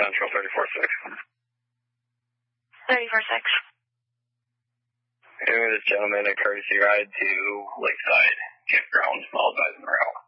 Central 34-6. 34-6. This gentleman, a courtesy ride to Lakeside Campground, followed by the Monroe.